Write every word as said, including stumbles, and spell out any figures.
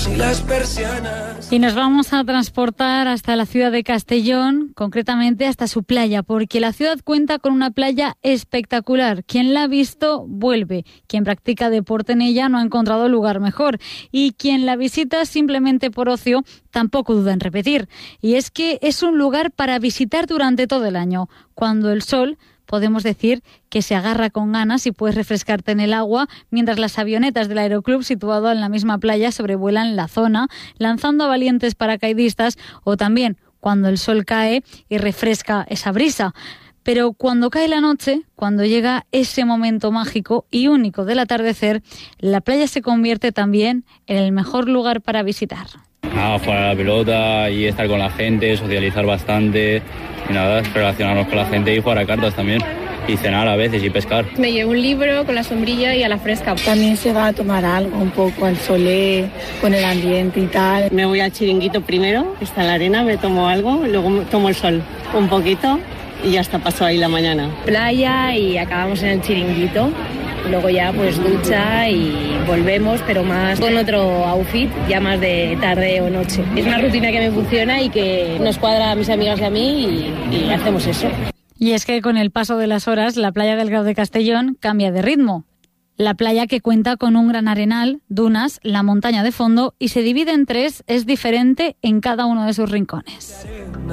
y las persianas. Y nos vamos a transportar hasta la ciudad de Castellón, concretamente hasta su playa, porque la ciudad cuenta con una playa espectacular. Quien la ha visto, vuelve. Quien practica deporte en ella no ha encontrado lugar mejor. Y quien la visita simplemente por ocio, tampoco duda en repetir. Y es que es un lugar para visitar durante todo el año. Cuando el sol, podemos decir, que se agarra con ganas y puedes refrescarte en el agua, mientras las avionetas del aeroclub situado en la misma playa sobrevuelan la zona, lanzando a valientes paracaidistas, o también cuando el sol cae y refresca esa brisa. Pero cuando cae la noche, cuando llega ese momento mágico y único del atardecer, la playa se convierte también en el mejor lugar para visitar. Nada, jugar a la pelota y estar con la gente, socializar bastante y nada, relacionarnos con la gente y jugar a cartas también. Y cenar a veces y pescar. Me llevo un libro con la sombrilla y a la fresca. También se va a tomar algo, un poco al solé, con el ambiente y tal. Me voy al chiringuito primero, está en la arena, me tomo algo, luego tomo el sol un poquito y ya está, paso ahí la mañana. Playa y acabamos en el chiringuito. Luego ya pues ducha y volvemos, pero más con otro outfit, ya más de tarde o noche. Es una rutina que me funciona y que nos cuadra a mis amigas y a mí y, y hacemos eso. Y es que con el paso de las horas, la playa del Grau de Castellón cambia de ritmo. La playa, que cuenta con un gran arenal, dunas, la montaña de fondo y se divide en tres, es diferente en cada uno de sus rincones.